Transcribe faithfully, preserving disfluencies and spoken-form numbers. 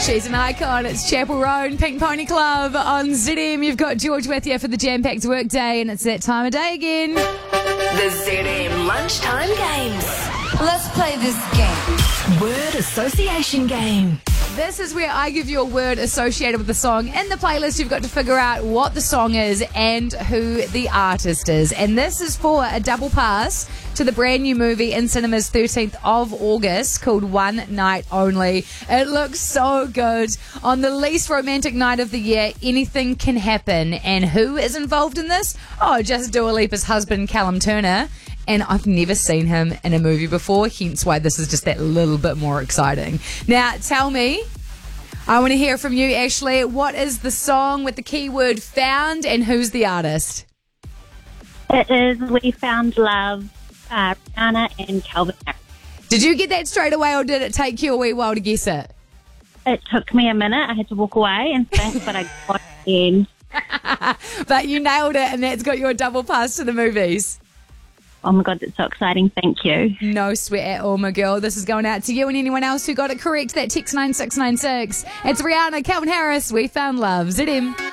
She's an icon. It's Chapel Road, Pink Pony Club on Z M. You've got George with you for the jam-packed workday, and it's that time of day again. The Z M Lunchtime Games. Let's play this game. Word association game. This is where I give you a word associated with the song. In the playlist, you've got to figure out what the song is and who the artist is. And this is for a double pass to the brand new movie in cinemas thirteenth of August called One Night Only. It looks so good. On the least romantic night of the year, anything can happen. And who is involved in this? Oh, just Dua Lipa's husband, Callum Turner. And I've never seen him in a movie before, hence why this is just that little bit more exciting. Now, tell me, I want to hear from you, Ashley. What is the song with the keyword found, and who's the artist? It is We Found Love, uh, Rihanna and Calvin Harris. Did you get that straight away, or did it take you a wee while to guess it? It took me a minute. I had to walk away and think, but I got it in. But you nailed it, and that's got your double pass to the movies. Oh my God, that's so exciting. Thank you. No sweat at all, my girl. This is going out to you and anyone else who got it correct. That text nine six nine six. It's Rihanna, Calvin Harris, We Found Love. Z M.